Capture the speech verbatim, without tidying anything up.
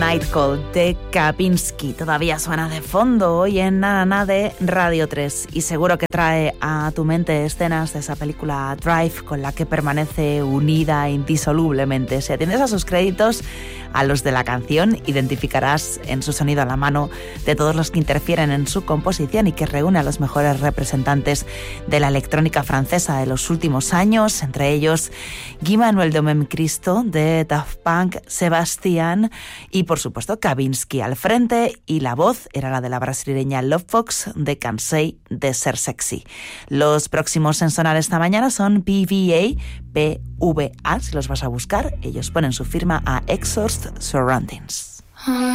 Night Call de Kavinsky. Todavía suena de fondo hoy en Na Na Na de Radio tres y seguro que trae a tu mente escenas de esa película Drive con la que permanece unida indisolublemente. Si atiendes a sus créditos, a los de la canción, identificarás en su sonido a la mano de todos los que interfieren en su composición y que reúne a los mejores representantes de la electrónica francesa de los últimos años, entre ellos Guy Manuel Domem Cristo de Daft Punk, Sebastián y por supuesto Kavinsky al frente, y la voz era la de la brasileña Love Fox de Cansei de Ser Sexy. Los próximos en sonar esta mañana son P V A, P V A, si los vas a buscar. Ellos ponen su firma a Exhaust Surroundings.